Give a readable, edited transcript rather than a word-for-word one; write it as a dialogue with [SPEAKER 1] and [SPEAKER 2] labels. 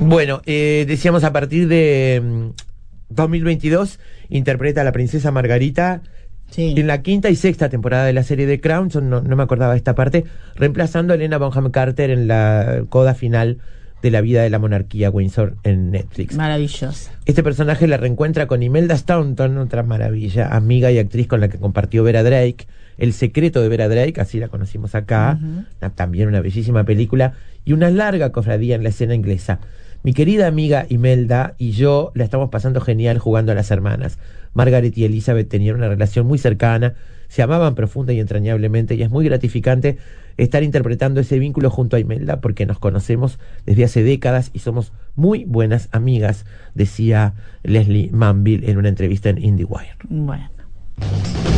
[SPEAKER 1] Bueno, decíamos a partir de 2022 interpreta a la princesa Margarita en la quinta y sexta temporada de la serie The Crown. Yo no me acordaba de esta parte, reemplazando a Helena Bonham Carter en la coda final de la vida de la monarquía Windsor en Netflix.
[SPEAKER 2] Maravillosa.
[SPEAKER 1] Este personaje la reencuentra con Imelda Staunton, otra maravilla, amiga y actriz con la que compartió Vera Drake. El secreto de Vera Drake, así la conocimos acá. También una bellísima película y una larga cofradía en la escena inglesa. Mi querida amiga Imelda y yo la estamos pasando genial jugando a las hermanas. Margaret y Elizabeth tenían una relación muy cercana, se amaban profunda y entrañablemente, y es muy gratificante estar interpretando ese vínculo junto a Imelda porque nos conocemos desde hace décadas y somos muy buenas amigas, decía Leslie Manville en una entrevista en IndieWire.
[SPEAKER 2] Bueno.